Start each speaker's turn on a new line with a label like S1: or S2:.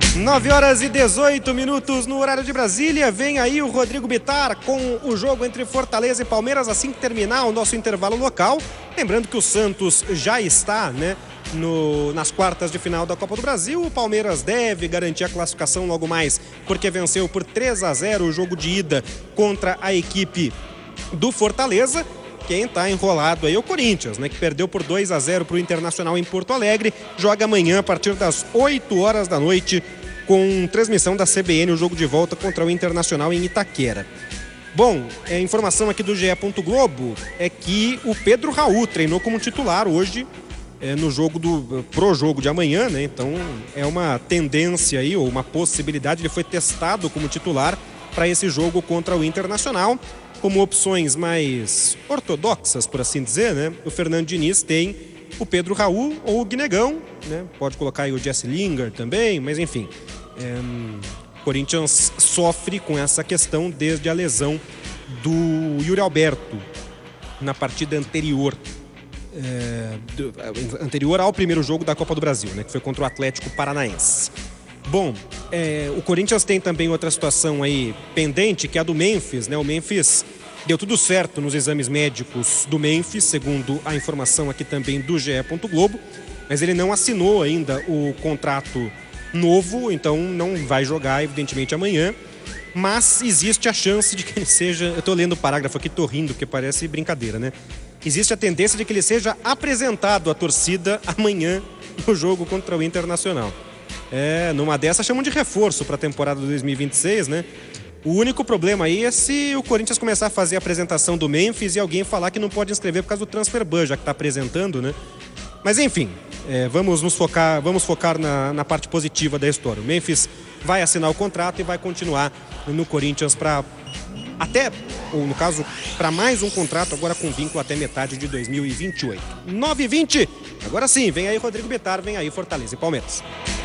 S1: 9h18 no horário de Brasília. Vem aí o Rodrigo Bittar com o jogo entre Fortaleza e Palmeiras assim que terminar o nosso intervalo local. Lembrando que o Santos já está, nas quartas de final da Copa do Brasil. O Palmeiras deve garantir a classificação logo mais, porque venceu por 3-0 o jogo de ida contra a equipe do Fortaleza. Quem está enrolado aí é o Corinthians, que perdeu por 2-0 para o Internacional em Porto Alegre. Joga amanhã a partir das 8 horas da noite com transmissão da CBN, o jogo de volta contra o Internacional em Itaquera. Bom, a informação aqui do GE. Globo é que o Pedro Raul treinou como titular hoje no jogo pro jogo de amanhã, Então é uma tendência aí, ou uma possibilidade. Ele foi testado como titular para esse jogo contra o Internacional. Como opções mais ortodoxas, por assim dizer, o Fernando Diniz tem o Pedro Raul ou o Guinegão, Pode colocar aí o Jesse Lingard também, mas enfim. O Corinthians sofre com essa questão desde a lesão do Yuri Alberto na partida anterior ao primeiro jogo da Copa do Brasil, que foi contra o Atlético Paranaense. Bom, o Corinthians tem também outra situação aí pendente, que é a do Memphis, O Memphis deu tudo certo nos exames médicos do Memphis, segundo a informação aqui também do GE. Globo, mas ele não assinou ainda o contrato novo, então não vai jogar, evidentemente, amanhã. Mas existe a chance de que ele seja... Eu estou lendo o parágrafo aqui, estou rindo, porque parece brincadeira, Existe a tendência de que ele seja apresentado à torcida amanhã no jogo contra o Internacional. Numa dessas chamam de reforço para a temporada de 2026, O único problema aí é se o Corinthians começar a fazer a apresentação do Memphis e alguém falar que não pode inscrever por causa do transfer ban, já que está apresentando, Mas enfim, vamos focar na parte positiva da história. O Memphis vai assinar o contrato e vai continuar no Corinthians para ou no caso, para mais um contrato agora com vínculo até metade de 2028. 9h20, agora sim, vem aí Rodrigo Bittar, vem aí Fortaleza e Palmeiras.